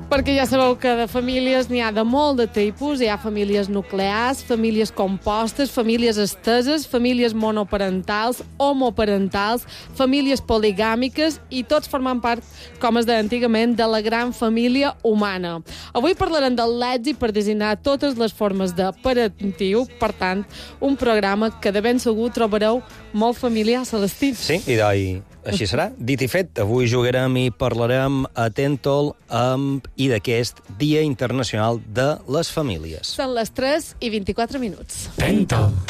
Perquè ja sabeu que de famílies n'hi ha de molt de tipus. Hi ha famílies nuclears, famílies compostes, famílies esteses, famílies monoparentals, homoparentals, famílies poligàmiques i tots formant part, com es deia antigament, de la gran família humana. Avui parlarem de l'èxit per designar totes les formes de parentiu, per tant, un programa que de ben segur trobareu molt familiar, Celestí. Sí, i així serà. Dit i fet, avui jugarem i parlarem a Tentol i d'aquest Dia Internacional de les Famílies. Són les 3:24. Tentol.